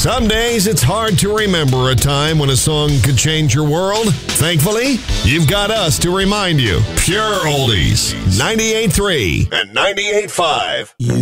Some days it's hard to remember a time when a song could change your world. Thankfully, you've got us to remind you. Pure Oldies, 98.3 and 98.5.